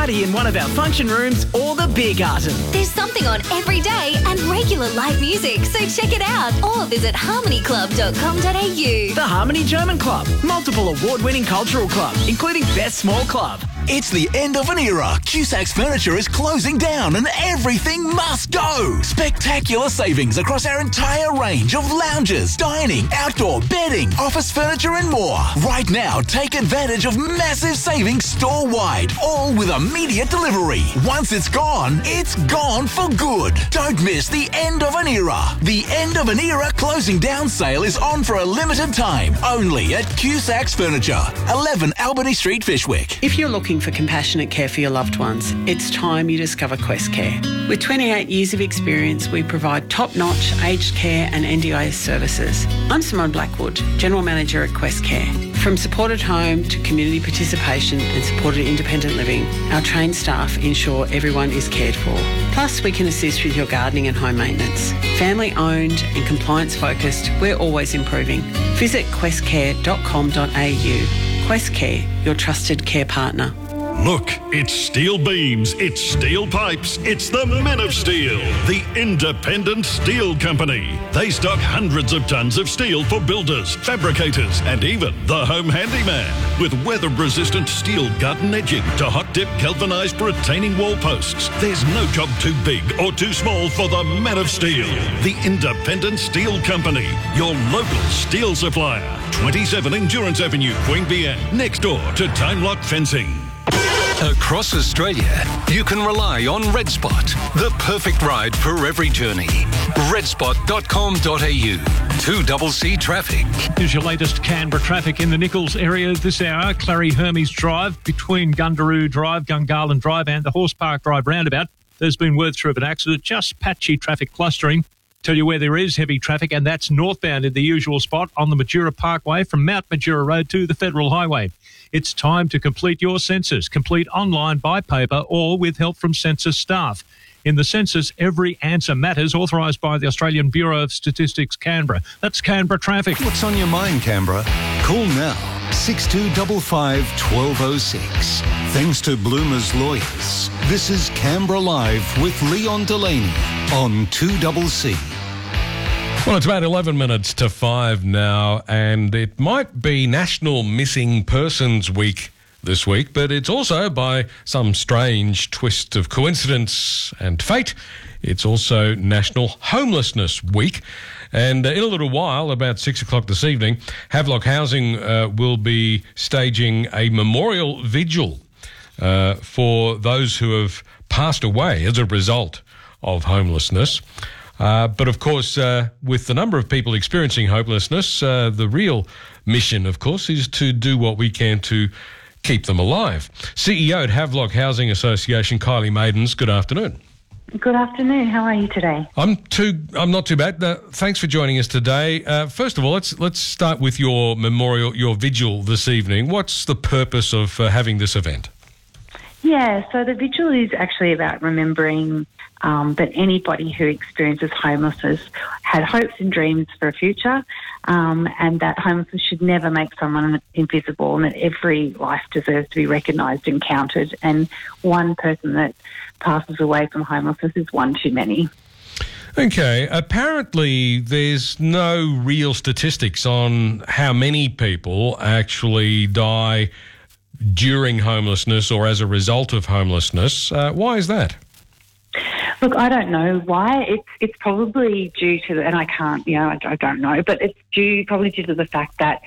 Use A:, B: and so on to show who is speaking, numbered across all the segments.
A: party in one of our function rooms or the beer garden.
B: There's something on every day and regular live music, so check it out or visit harmonyclub.com.au.
A: The Harmony German Club, multiple award-winning cultural club, including Best Small Club.
C: It's the end of an era. Cusac's Furniture is closing down and everything must go. Spectacular savings across our entire range of lounges, dining, outdoor, bedding, office furniture and more. Right now, take advantage of massive savings store-wide, all with immediate delivery. Once it's gone for good. Don't miss the end of an era. The end of an era closing down sale is on for a limited time, only at Cusac's Furniture, 11 Albany Street, Fishwick.
D: If you're looking for compassionate care for your loved ones, it's time you discover Quest Care. With 28 years of experience, we provide top-notch aged care and NDIS services. I'm Simone Blackwood, General Manager at Quest Care. From supported home to community participation and supported independent living, our trained staff ensure everyone is cared for. Plus, we can assist with your gardening and home maintenance. Family-owned and compliance-focused, we're always improving. Visit questcare.com.au. Quest Care, your trusted care partner.
E: Look, it's steel beams, it's steel pipes, it's the Men of Steel, the independent steel company. They stock hundreds of tons of steel for builders, fabricators, and even the home handyman. With weather-resistant steel garden edging to hot-dip galvanised retaining wall posts, there's no job too big or too small for the Men of Steel, the independent steel company, your local steel supplier. 27 Endurance Avenue, Queanbeyan, next door to Time Lock Fencing.
F: Across Australia, you can rely on RedSpot, the perfect ride for every journey. redspot.com.au. 2CC traffic.
G: Here's your latest Canberra traffic in the Nichols area this hour. Clary Hermes Drive between Gundaroo Drive, Gungahlin Drive and the Horse Park Drive roundabout. There's been word through of an accident, just patchy traffic clustering. Tell you where there is heavy traffic, and that's northbound in the usual spot on the Majura Parkway from Mount Majura Road to the Federal Highway. It's time to complete your census. Complete online, by paper, or with help from census staff. In the census, every answer matters, authorised by the Australian Bureau of Statistics, Canberra. That's Canberra traffic.
F: What's on your mind, Canberra? Call now, 6255 1206. Thanks to Bloomer's Lawyers. This is Canberra Live with Leon Delaney on 2CC.
H: Well, it's about 11 minutes to 5 now, and it might be National Missing Persons Week this week, but it's also, by some strange twist of coincidence and fate, it's also National Homelessness Week. And in a little while, about 6 o'clock this evening, Havelock Housing will be staging a memorial vigil for those who have passed away as a result of homelessness. But of course, with the number of people experiencing hopelessness, the real mission, of course, is to do what we can to keep them alive. CEO at Havelock Housing Association, Kylie Maidens, good afternoon.
I: Good afternoon. How are you today?
H: I'm not too bad. Thanks for joining us today. First of all, let's start with your memorial, your vigil this evening. What's the purpose of having this event?
I: Yeah, so the vigil is actually about remembering that anybody who experiences homelessness had hopes and dreams for a future, and that homelessness should never make someone invisible, and that every life deserves to be recognised and counted, and one person that passes away from homelessness is one too many.
H: Okay, apparently there's no real statistics on how many people actually die during homelessness or as a result of homelessness. Why is that?
I: Look, I don't know why. It's probably due to, and I can't, I don't know, but it's probably due to the fact that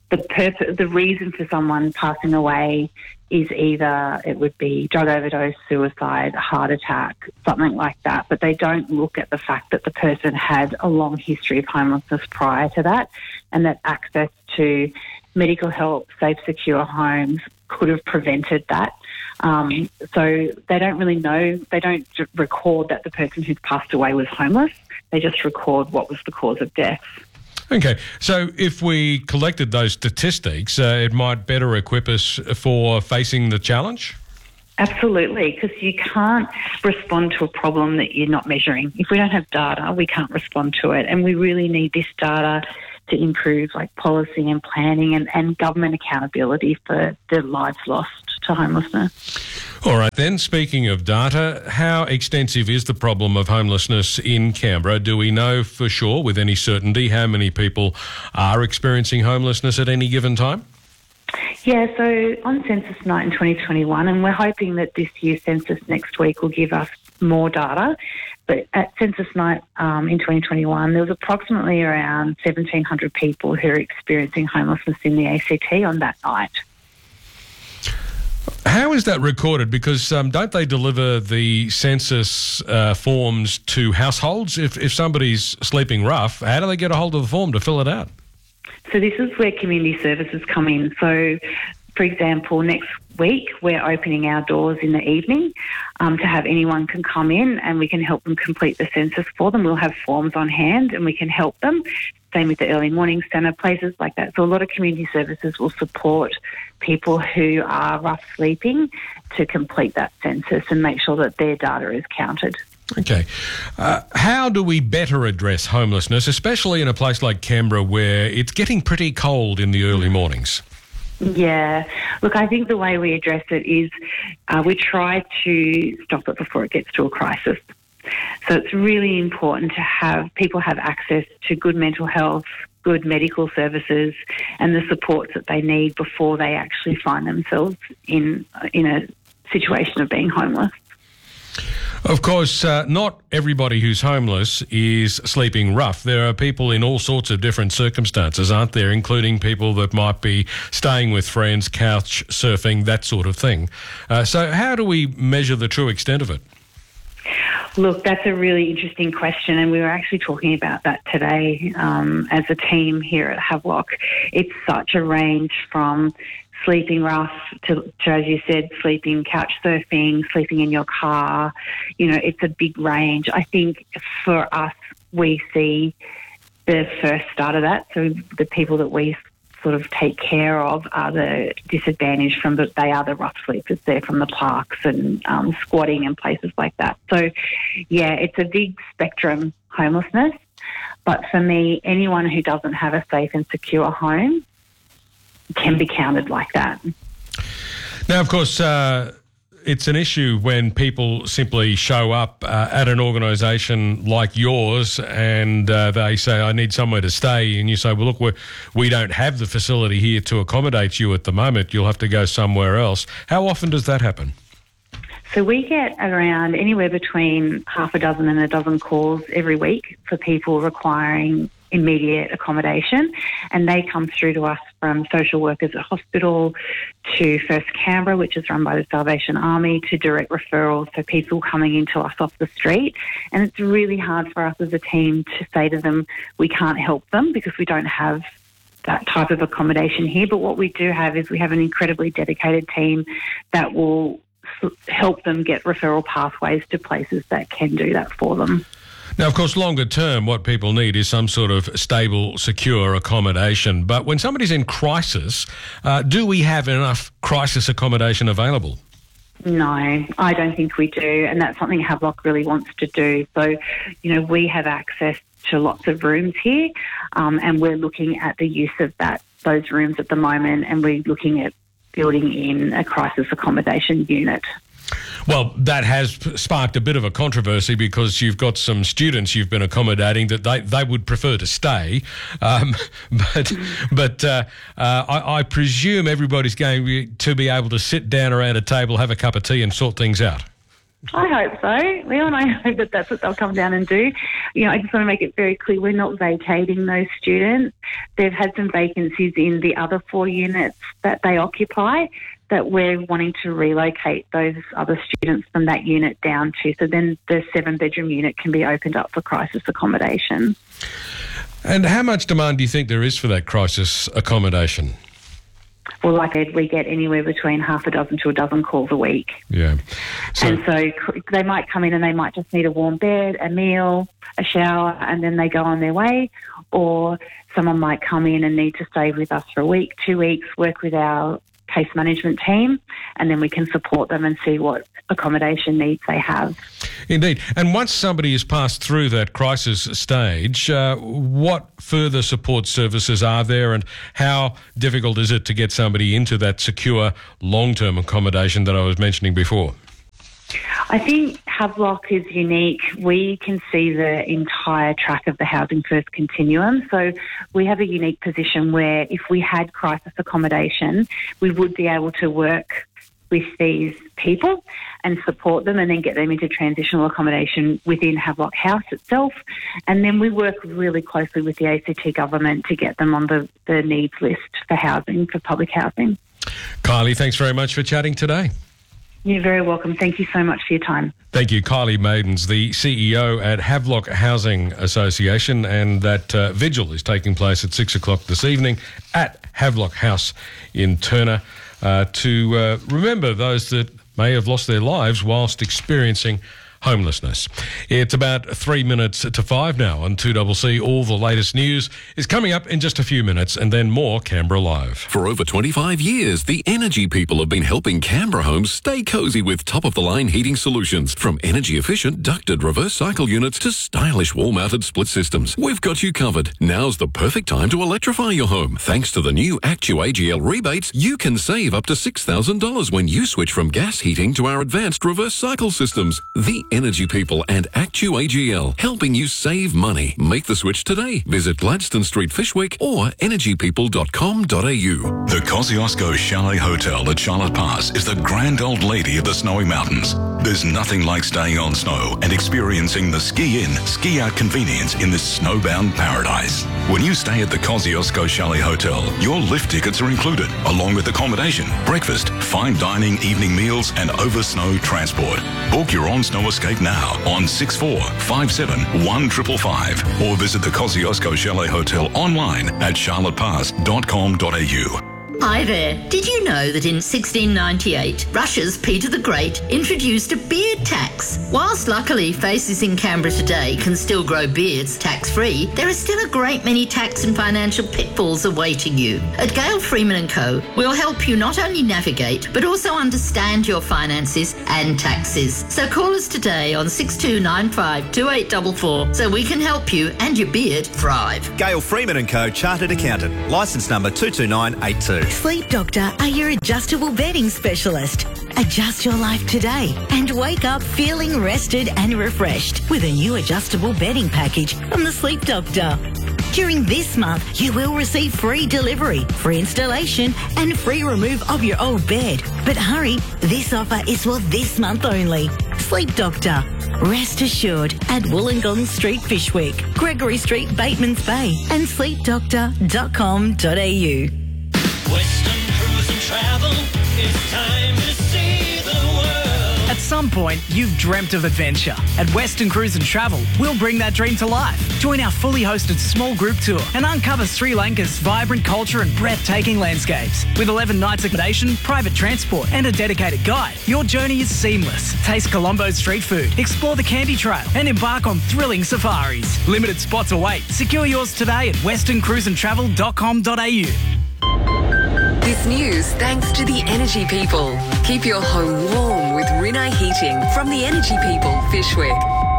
I: the reason for someone passing away is either it would be drug overdose, suicide, heart attack, something like that. But they don't look at the fact that the person had a long history of homelessness prior to that, and that access to medical help, safe, secure homes could have prevented that. So they don't really know. They don't record that the person who's passed away was homeless. They just record what was the cause of death.
H: Okay, so if we collected those statistics, it might better equip us for facing the challenge?
I: Absolutely, because you can't respond to a problem that you're not measuring. If we don't have data, we can't respond to it, and we really need this data to improve like policy and planning and government accountability for the lives lost to homelessness.
H: All right, then, speaking of data, how extensive is the problem of homelessness in Canberra? Do we know for sure, with any certainty, how many people are experiencing homelessness at any given time?
I: Yeah, so on Census Night in 2021, and we're hoping that this year's census next week will give us more data, but at Census Night in 2021, there was approximately around 1,700 people who are experiencing homelessness in the ACT on that night.
H: How is that recorded? Because don't they deliver the census forms to households? If somebody's sleeping rough, how do they get a hold of the form to fill it out?
I: So this is where community services come in. So, for example, next week we're opening our doors in the evening to have anyone can come in and we can help them complete the census for them. We'll have forms on hand and we can help them. Same with the early morning centre, places like that. So a lot of community services will support people who are rough sleeping to complete that census and make sure that their data is counted.
H: Okay. How do we better address homelessness, especially in a place like Canberra where it's getting pretty cold in the early mornings?
I: Yeah. Look, I think the way we address it is we try to stop it before it gets to a crisis. So it's really important to have people have access to good mental health, good medical services and the supports that they need before they actually find themselves in a situation of being homeless.
H: Of course, not everybody who's homeless is sleeping rough. There are people in all sorts of different circumstances, aren't there, including people that might be staying with friends, couch surfing, that sort of thing. So how do we measure the true extent of it?
I: Look, that's a really interesting question, and we were actually talking about that today as a team here at Havelock. It's such a range from sleeping rough to, as you said, sleeping couch surfing, sleeping in your car. You know, it's a big range. I think for us, we see the first start of that. So the people that we sort of take care of are the disadvantaged but they are the rough sleepers. They're from the parks and squatting and places like that. So, yeah, it's a big spectrum, homelessness. But for me, anyone who doesn't have a safe and secure home can be counted like that.
H: Now, of course, it's an issue when people simply show up at an organisation like yours and they say, I need somewhere to stay. And you say, well, look, we don't have the facility here to accommodate you at the moment. You'll have to go somewhere else. How often does that happen?
I: So we get around anywhere between half a dozen and a dozen calls every week for people requiring immediate accommodation, and they come through to us from social workers at hospital to First Canberra, which is run by the Salvation Army, to direct referrals, so people coming into us off the street. And it's really hard for us as a team to say to them, we can't help them because we don't have that type of accommodation here. But what we do have is we have an incredibly dedicated team that will help them get referral pathways to places that can do that for them.
H: Now, of course, longer term, what people need is some sort of stable, secure accommodation. But when somebody's in crisis, do we have enough crisis accommodation available?
I: No, I don't think we do, and that's something Havelock really wants to do. So, you know, we have access to lots of rooms here, and we're looking at the use of those rooms at the moment, and we're looking at building in a crisis accommodation unit.
H: Well, that has sparked a bit of a controversy because you've got some students you've been accommodating that they would prefer to stay, but I presume everybody's going to be able to sit down around a table, have a cup of tea and sort things out.
I: I hope so. Leon, I hope that that's what they'll come down and do. You know, I just want to make it very clear we're not vacating those students. They've had some vacancies in the other 4 units that they occupy that we're wanting to relocate those other students from that unit down to. So then the 7-bedroom unit can be opened up for crisis accommodation.
H: And how much demand do you think there is for that crisis accommodation?
I: Well, like I said, we get anywhere between half a dozen to a dozen calls a week.
H: Yeah.
I: And so they might come in and they might just need a warm bed, a meal, a shower, and then they go on their way. Or someone might come in and need to stay with us for a week, 2 weeks, work with our case management team, and then we can support them and see what accommodation needs they have.
H: Indeed. And once somebody has passed through that crisis stage, what further support services are there, and how difficult is it to get somebody into that secure long-term accommodation that I was mentioning before?
I: I think Havelock is unique. We can see the entire track of the Housing First continuum. So we have a unique position where if we had crisis accommodation, we would be able to work with these people and support them and then get them into transitional accommodation within Havelock House itself. And then we work really closely with the ACT government to get them on the needs list for housing, for public housing.
H: Kylie, thanks very much for chatting today.
I: You're very welcome. Thank you so much for your time.
H: Thank you. Kylie Maidens, the CEO at Havelock Housing Association, and that vigil is taking place at 6 o'clock this evening at Havelock House in Turner to remember those that may have lost their lives whilst experiencing homelessness. It's about 3 minutes to 5 now on 2CC. All the latest news is coming up in just a few minutes, and then more Canberra Live.
J: For over 25 years, the Energy People have been helping Canberra homes stay cosy with top-of-the-line heating solutions. From energy-efficient ducted reverse cycle units to stylish wall-mounted split systems, we've got you covered. Now's the perfect time to electrify your home. Thanks to the new Actu-AGL rebates, you can save up to $6,000 when you switch from gas heating to our advanced reverse cycle systems. The Energy People and Actu-AGL, helping you save money. Make the switch today. Visit Gladstone Street, Fishwick, or energypeople.com.au.
K: The Kosciuszko Chalet Hotel at Charlotte Pass is the grand old lady of the snowy mountains. There's nothing like staying on snow and experiencing the ski-in, ski-out convenience in this snowbound paradise. When you stay at the Kosciuszko Chalet Hotel, your lift tickets are included, along with accommodation, breakfast, fine dining, evening meals, and over-snow transport. Book your on-snow escape now on 6457 1555 or visit the Kosciuszko Chalet Hotel online at charlottepass.com.au.
L: Hi there. Did you know that in 1698, Russia's Peter the Great introduced a beard tax? Whilst luckily faces in Canberra today can still grow beards tax-free, there are still a great many tax and financial pitfalls awaiting you. At Gale Freeman & Co, we'll help you not only navigate, but also understand your finances and taxes. So call us today on 6295 2844 so we can help you and your beard thrive.
M: Gale Freeman & Co, Chartered Accountant, licence number 22982.
N: Sleep Doctor are your adjustable bedding specialist. Adjust your life today and wake up feeling rested and refreshed with a new adjustable bedding package from the Sleep Doctor. During this month, you will receive free delivery, free installation and free remove of your old bed. But hurry, this offer is for this month only. Sleep Doctor. Rest assured at Wollongong Street, Fishwick, Gregory Street, Batemans Bay and sleepdoctor.com.au.
O: Western Cruise and Travel, it's time to see the world.
A: At some point, you've dreamt of adventure. At Western Cruise and Travel, we'll bring that dream to life. Join our fully hosted small group tour and uncover Sri Lanka's vibrant culture and breathtaking landscapes. With 11 nights accommodation, private transport and a dedicated guide, your journey is seamless. Taste Colombo's street food, explore the Candy Trail and embark on thrilling safaris. Limited spots await. Secure yours today at westerncruiseandtravel.com.au.
P: This news thanks to the Energy People. Keep your home warm with Rinnai Heating from the Energy People, Fishwick.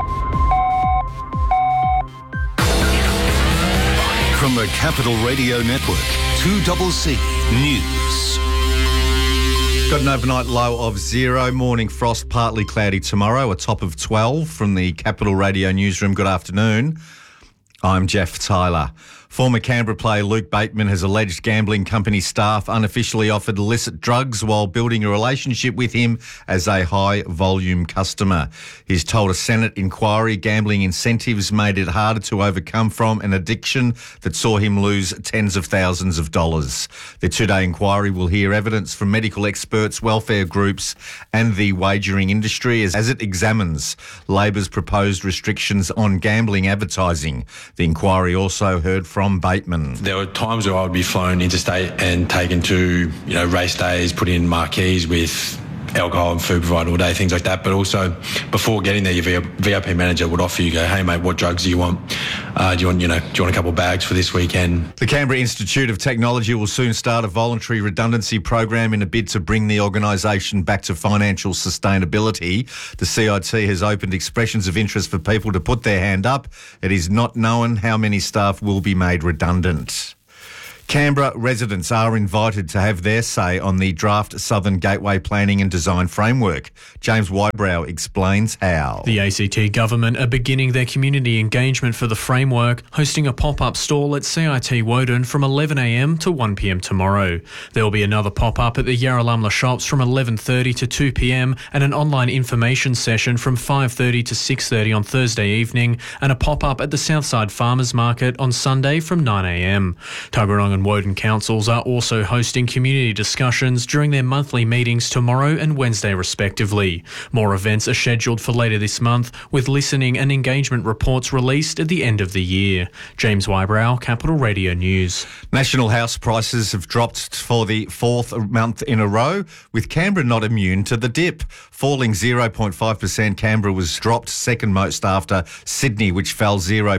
F: From the Capital Radio Network, 2CC News.
Q: Got an overnight low of 0. Morning frost, partly cloudy tomorrow. A top of 12 from the Capital Radio newsroom. Good afternoon. I'm Jeff Tyler. Former Canberra player Luke Bateman has alleged gambling company staff unofficially offered illicit drugs while building a relationship with him as a high-volume customer. He's told a Senate inquiry gambling incentives made it harder to overcome from an addiction that saw him lose tens of thousands of dollars. The two-day inquiry will hear evidence from medical experts, welfare groups and the wagering industry as it examines Labor's proposed restrictions on gambling advertising. The inquiry also heard from Bateman.
R: There were times where I would be flown interstate and taken to, race days, put in marquees with alcohol and food provided all day, things like that. But also, before getting there, your VIP manager would offer you, hey mate, what drugs do you want? Do you want a couple of bags for this weekend?
Q: The Canberra Institute of Technology will soon start a voluntary redundancy program in a bid to bring the organisation back to financial sustainability. The CIT has opened expressions of interest for people to put their hand up. It is not known how many staff will be made redundant. Canberra residents are invited to have their say on the draft Southern Gateway Planning and Design Framework. James Wybrow explains how.
S: The ACT government are beginning their community engagement for the framework, hosting a pop-up stall at CIT Woden from 11am to 1pm tomorrow. There will be another pop-up at the Yarralumla shops from 11:30 to 2pm and an online information session from 5:30 to 6:30 on Thursday evening, and a pop-up at the Southside Farmers Market on Sunday from 9am. Tuggeranong and Woden councils are also hosting community discussions during their monthly meetings tomorrow and Wednesday respectively. More events are scheduled for later this month, with listening and engagement reports released at the end of the year. James Wybrow, Capital Radio News.
Q: National house prices have dropped for the fourth month in a row, with Canberra not immune to the dip. Falling 0.5%, Canberra was dropped second most after Sydney, which fell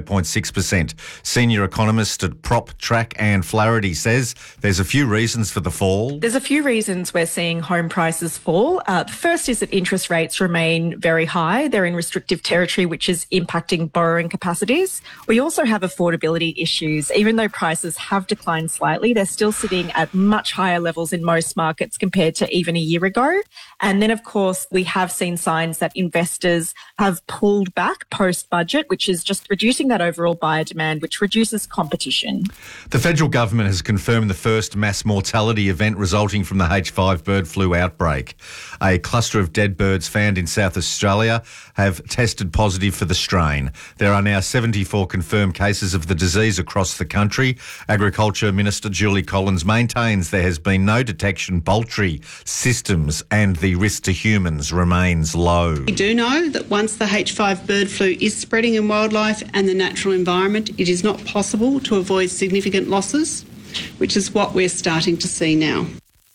Q: 0.6%. Senior economist at PropTrack, Anne Flaherty, says there's a few reasons for the fall.
T: There's a few reasons we're seeing home prices fall. The first is that interest rates remain very high. They're in restrictive territory, which is impacting borrowing capacities. We also have affordability issues. Even though prices have declined slightly, they're still sitting at much higher levels in most markets compared to even a year ago. And then, of course, we have seen signs that investors have pulled back post-budget, which is just reducing that overall buyer demand, which reduces competition.
Q: The federal government has confirmed the first mass mortality event resulting from the H5 bird flu outbreak. A cluster of dead birds found in South Australia have tested positive for the strain. There are now 74 confirmed cases of the disease across the country. Agriculture Minister Julie Collins maintains there has been no detection poultry systems and the risk to humans remains low.
U: We do know that once the H5 bird flu is spreading in wildlife and the natural environment, it is not possible to avoid significant losses, which is what we're starting to see now.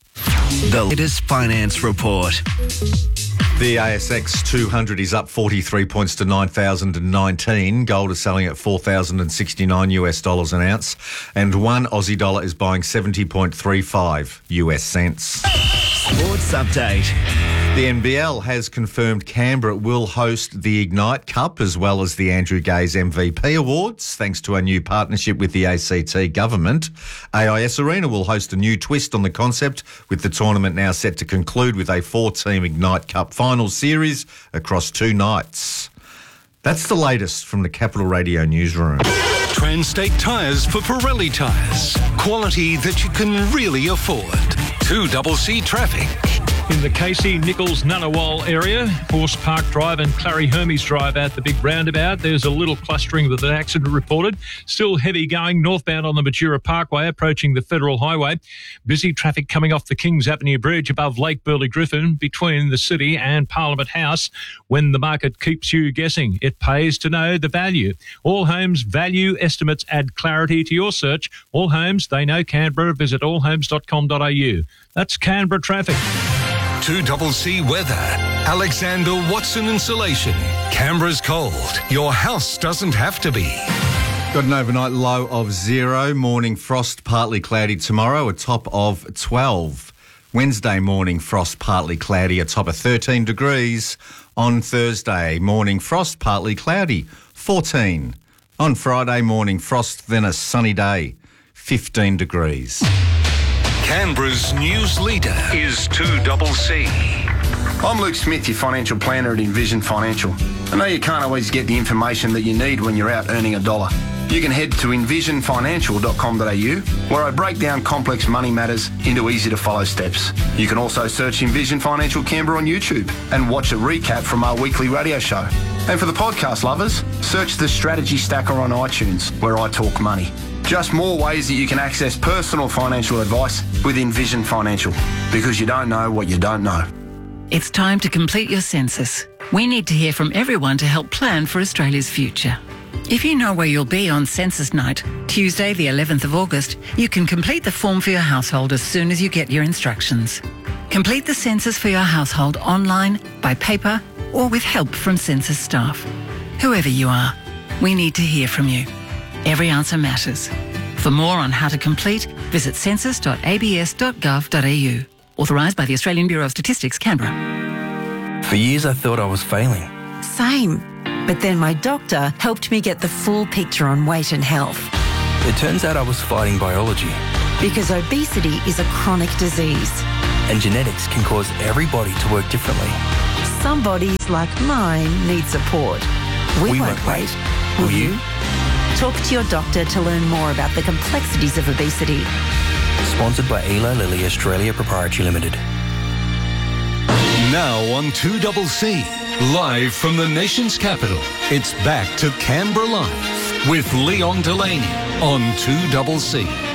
V: The latest finance report.
Q: The ASX 200 is up 43 points to 9,019. Gold is selling at $4,069 an ounce, and one Aussie dollar is buying 70.35 US cents.
V: Sports update.
Q: The NBL has confirmed Canberra will host the Ignite Cup as well as the Andrew Gaze MVP Awards, thanks to a new partnership with the ACT government. AIS Arena will host a new twist on the concept, with the tournament now set to conclude with a 4-team Ignite Cup final series across 2 nights. That's the latest from the Capital Radio newsroom.
F: Transtate Tyres for Pirelli tyres. Quality that you can really afford. 2CC Traffic.
G: In the Casey, Nichols, Ngunnawal area, Horse Park Drive and Clary Hermes Drive at the big roundabout. There's a little clustering with an accident reported. Still heavy going northbound on the Matura Parkway, approaching the Federal Highway. Busy traffic coming off the Kings Avenue Bridge above Lake Burley Griffin between the city and Parliament House. When the market keeps you guessing, it pays to know the value. All Homes value estimates add clarity to your search. All Homes, they know Canberra. Visit allhomes.com.au. That's Canberra traffic.
F: 2CC Weather. Alexander Watson Insulation. Canberra's cold. Your house doesn't have to be.
Q: Got an overnight low of 0. Morning frost, partly cloudy tomorrow, a top of 12. Wednesday morning frost, partly cloudy, a top of 13 degrees. On Thursday, morning frost, partly cloudy, 14. On Friday, morning frost, then a sunny day, 15 degrees.
F: Canberra's news leader is 2CC.
W: I'm Luke Smith, your financial planner at Envision Financial. I know you can't always get the information that you need when you're out earning a dollar. You can head to envisionfinancial.com.au, where I break down complex money matters into easy-to-follow steps. You can also search Envision Financial Canberra on YouTube and watch a recap from our weekly radio show. And for the podcast lovers, search the Strategy Stacker on iTunes, where I talk money. Just more ways that you can access personal financial advice with Envision Financial, because you don't know what you don't know.
X: It's time to complete your census. We need to hear from everyone to help plan for Australia's future. If you know where you'll be on census night, Tuesday the 11th of August, you can complete the form for your household as soon as you get your instructions. Complete the census for your household online, by paper, or with help from census staff. Whoever you are, we need to hear from you. Every answer matters. For more on how to complete, visit census.abs.gov.au. Authorised by the Australian Bureau of Statistics, Canberra.
B: For years I thought I was failing.
C: Same. But then my doctor helped me get the full picture on weight and health.
B: It turns out I was fighting biology.
C: Because obesity is a chronic disease.
B: And genetics can cause everybody to work differently.
C: Some bodies, like mine, need support. We won't wait. Will you? Talk to your doctor to learn more about the complexities of obesity.
B: Sponsored by Eli Lilly Australia Proprietary Limited.
F: Now on 2CC, live from the nation's capital, it's back to Canberra Live with Leon Delaney on 2CC.